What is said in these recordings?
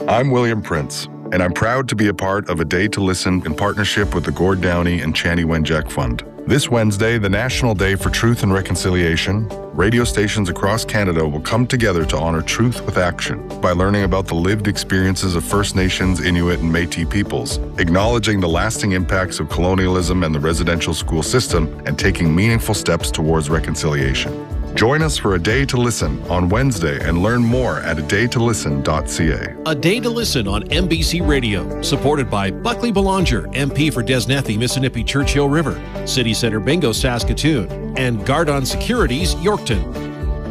I'm William Prince, and I'm proud to be a part of A Day to Listen in partnership with the Gord Downey and Chani Wenjack Fund. This Wednesday, the National Day for Truth and Reconciliation, radio stations across Canada will come together to honor truth with action by learning about the lived experiences of First Nations, Inuit, and Métis peoples, acknowledging the lasting impacts of colonialism and the residential school system, and taking meaningful steps towards reconciliation. Join us for A Day to Listen on Wednesday and learn more at adaytolisten.ca. A Day to Listen on MBC Radio, supported by Buckley Belanger, MP for Desnethi, Mississippi Churchill River, City Centre Bingo, Saskatoon, and Gardon Securities, Yorkton.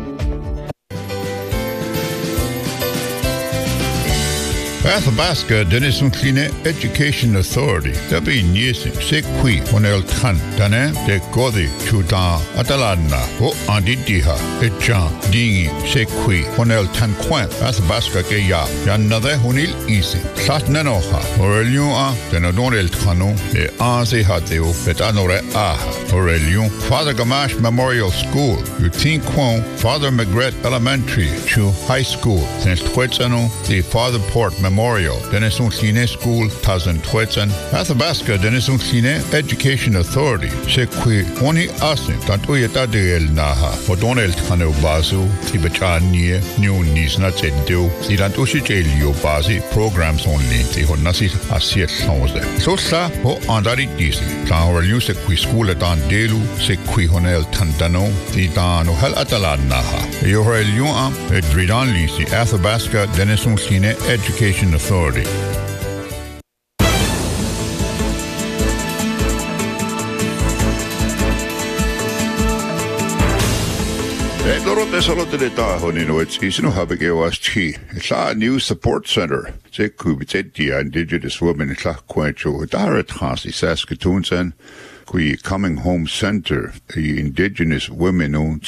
Athabasca Denison Clean Education Authority, Dabi Niesing, Sekui, Honel Tan, Dane, De Godi, Chuda, Atalana, O Andidiha, Echa, Dingi, Sekui, Honel Tan Quan, Athabasca Gaya, Yanade Honil Easy, Satnanoha, Aurelion, Denadonel Tano, E Anse Hateo, Betanore Aha, Aurelion, Father Gamache Memorial School, Utin Kwon, Father Magret Elementary, Chu High School, St. Twetsano, the Father Port Memorial, Denison Clean School, Tazan Twetsan, Athabasca Denison Clean Education Authority, Sekui, Oni Asin, Tantuyeta de El Naha, Odonel Tano Bazu, Tibetania, New Nisna Tedu, Tirantushi Jelio Bazi, programs only, the Honasi Asiet Sonze. So sa, Ho Andari Disi, Tanhorelu Sekui School at Andelu, Sekui Honel Tandano, Titano Hel Atalan Naha, Yohorelion, Edridan Lisi, Athabasca Denison Clean Education Authority. It's a new support center. Indigenous women Saskatoon Coming Home Center, Indigenous women own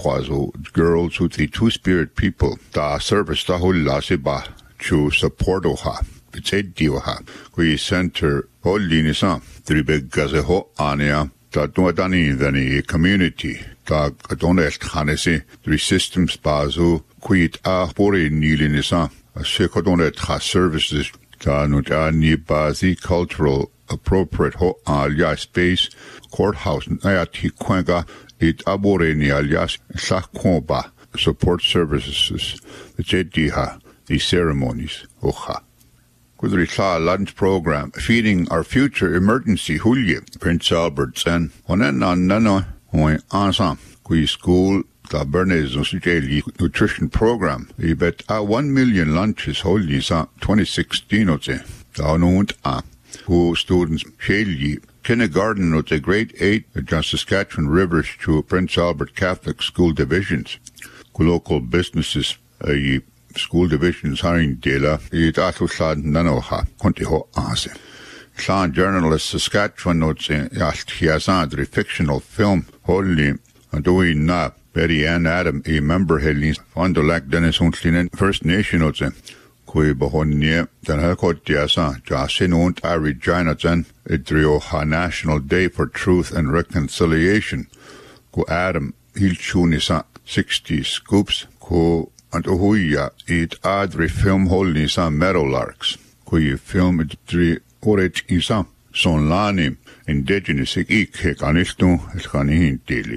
girls with the Two-Spirit people. Da service da hulla siba to support oha. Bitedioha. We center holinisa. Tribe gazeho ania. Da duadani than community. Da adonet hanesi. Three systems bazu. Quit a bore nilinisa. A sekodonet ha services. Da nudani bazi cultural appropriate ho alia space. Courthouse ayati kwanga. It abore ni alias sakomba. Support services. Bitediha. The ceremonies. Oha. Kudrisa lunch program. Feeding our future emergency hulye. Prince Albert's and Honena Nana Hoi Ansam. Kui school the Bernays nutrition program. We bet 1 million lunches holy 2016 ote. Daununt who students Shelly kindergarten at the grade 8 at Saskatchewan Rivers to Prince Albert Catholic School Divisions. Local businesses school divisions hiring dela Atusan Nanoha, Contiho Ase. San journalist Saskatchewan notes Hiazandri fictional film Holy and doing na Betty Ann Adam a member Helens Fondolak Dennis Huntlinen First Nation notes Kui Bohonie Dan Hakot Diasa Jasin und Ari Jonathan Idrioha National Day for Truth and Reconciliation. Ku Adam Hilchunisa 60 scoops Ku and Ohuya it adri film holding some meadowlarks. Kui film it three orage isa son lani indigenous ik hekanistu eskanihin daily.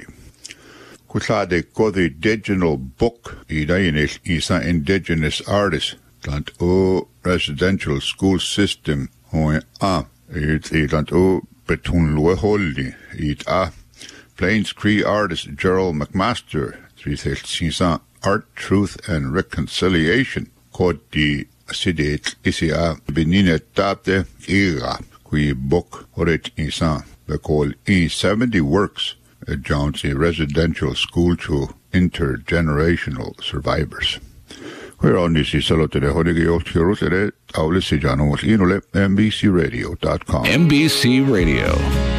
Kusade ko the digital book idainil isa indigenous artist and o residential school system hoi it and o betun lue holdi it Plains Cree artist Gerald McMaster 3 Art, Truth and Reconciliation. Called the Sidet Isia Benina Tabde Ira, qui book Horet Isa, the call 70 works at Jonesy Residential School to intergenerational survivors. We're on this Isalo today, Hodigio Chirusere, Aulisijano, Inole, MBCRadio.com. MBC Radio.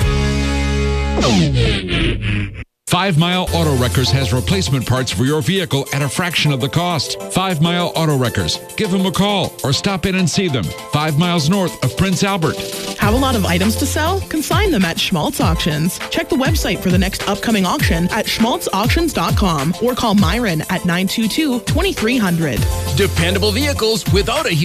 5 Mile Auto Wreckers has replacement parts for your vehicle at a fraction of the cost. 5 Mile Auto Wreckers. Give them a call or stop in and see them. 5 miles north of Prince Albert. Have a lot of items to sell? Consign them at Schmaltz Auctions. Check the website for the next upcoming auction at schmaltzauctions.com or call Myron at 922-2300. Dependable vehicles without a